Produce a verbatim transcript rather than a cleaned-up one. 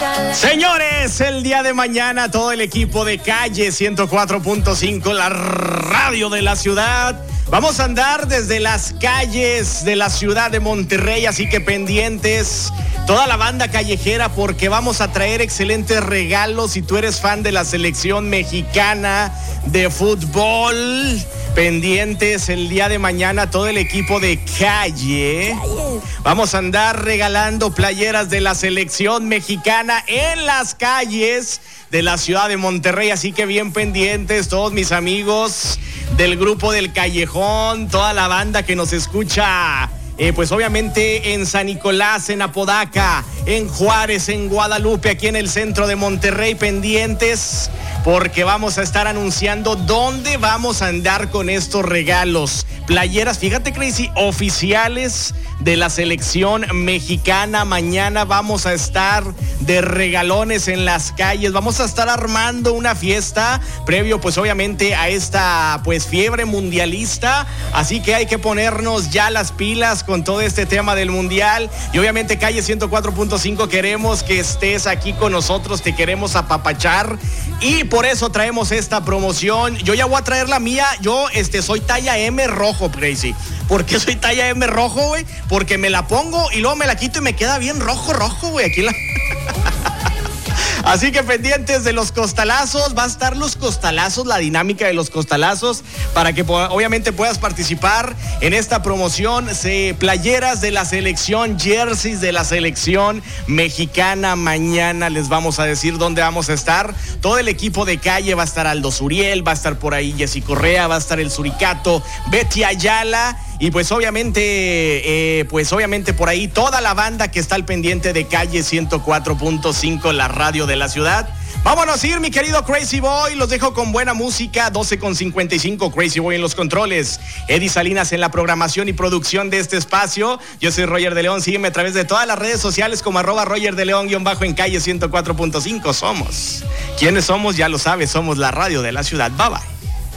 Señores, el día de mañana todo el equipo de Calle ciento cuatro punto cinco, la radio de la ciudad, vamos a andar desde las calles de la ciudad de Monterrey, así que pendientes toda la banda callejera porque vamos a traer excelentes regalos. Si tú eres fan de la selección mexicana de fútbol, pendientes el día de mañana todo el equipo de Calle. Vamos a andar regalando playeras de la selección mexicana en las calles de la ciudad de Monterrey, así que bien pendientes todos mis amigos del grupo del Callejón, toda la banda que nos escucha. Eh, pues obviamente en San Nicolás, en Apodaca, en Juárez, en Guadalupe, aquí en el centro de Monterrey, pendientes porque vamos a estar anunciando dónde vamos a andar con estos regalos. Playeras, fíjate Crazy, oficiales de la selección mexicana. Mañana vamos a estar de regalones en las calles, vamos a estar armando una fiesta previo pues obviamente a esta pues fiebre mundialista, así que hay que ponernos ya las pilas con todo este tema del mundial y obviamente Calle ciento cuatro punto cinco queremos que estés aquí con nosotros, te queremos apapachar y por eso traemos esta promoción. Yo ya voy a traer la mía, yo este soy talla M rojo, Crazy. ¿Por qué soy talla M rojo, güey? Porque me la pongo y luego me la quito y me queda bien rojo, rojo, güey, aquí la... Así que pendientes de los costalazos, va a estar los costalazos, la dinámica de los costalazos, para que obviamente puedas participar en esta promoción. Se, playeras de la selección, jerseys de la selección mexicana. Mañana les vamos a decir dónde vamos a estar. Todo el equipo de Calle, va a estar Aldo Suriel, va a estar por ahí Jessy Correa, va a estar el Suricato, Betty Ayala. Y pues obviamente, eh, pues obviamente por ahí toda la banda que está al pendiente de Calle ciento cuatro punto cinco, la radio de la ciudad. Vámonos a ir, mi querido Crazy Boy, los dejo con buena música, doce con cincuenta y cinco, Crazy Boy en los controles, Eddie Salinas en la programación y producción de este espacio. Yo soy Roger de León, sígueme a través de todas las redes sociales como arroba Roger de León guión bajo en Calle ciento cuatro punto cinco. Somos, ¿quiénes somos? Ya lo sabes, somos la radio de la ciudad. Bye bye.